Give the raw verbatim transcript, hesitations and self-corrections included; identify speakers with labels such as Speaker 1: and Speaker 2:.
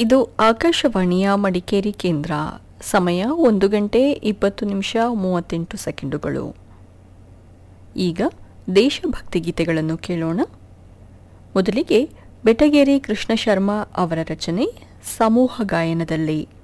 Speaker 1: ಇದು ಆಕಾಶವಾಣಿಯ ಮಡಿಕೇರಿ ಕೇಂದ್ರ. ಸಮಯ ಒಂದು ಗಂಟೆ ಇಪ್ಪತ್ತು ನಿಮಿಷ ಮೂವತ್ತೆಂಟು ಸೆಕೆಂಡುಗಳು. ಈಗ ದೇಶಭಕ್ತಿ ಗೀತೆಗಳನ್ನು ಕೇಳೋಣ. ಮೊದಲಿಗೆ ಬೆಟಗೇರಿ ಕೃಷ್ಣ ಶರ್ಮಾ ಅವರ ರಚನೆ ಸಮೂಹ ಗಾಯನದಲ್ಲಿ